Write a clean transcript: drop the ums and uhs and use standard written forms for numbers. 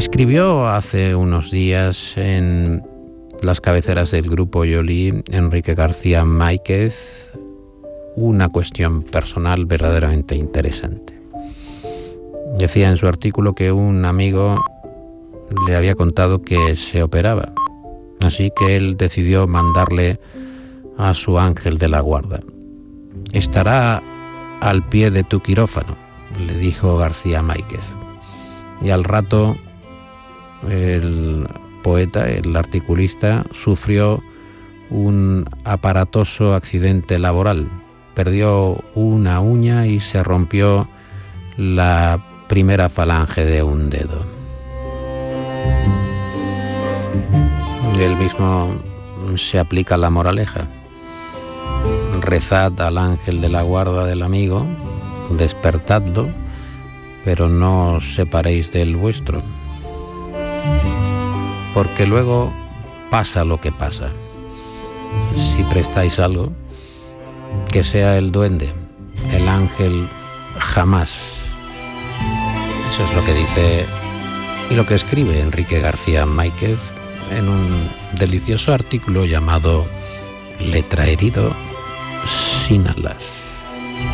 Escribió hace unos días en las cabeceras del grupo Yoli, Enrique García Máiquez, una cuestión personal verdaderamente interesante. Decía en su artículo que un amigo le había contado que se operaba, así que él decidió mandarle a su ángel de la guarda. «Estará al pie de tu quirófano», le dijo García Máiquez. Y al rato el poeta, el articulista, sufrió un aparatoso accidente laboral. Perdió una uña y se rompió la primera falange de un dedo. Él mismo se aplica la moraleja. Rezad al ángel de la guarda del amigo, despertadlo, pero no os separéis del vuestro. Porque luego pasa lo que pasa. Si prestáis algo, que sea el duende, el ángel jamás. Eso es lo que dice y lo que escribe Enrique García Máiquez en un delicioso artículo llamado Letra herido sin alas.